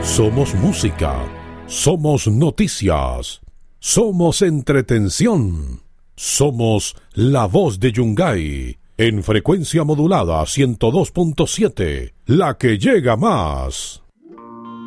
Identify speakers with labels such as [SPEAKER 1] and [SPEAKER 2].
[SPEAKER 1] Somos música, somos noticias, somos entretención, somos la voz de Yungay, en frecuencia modulada 102.7, la que llega más.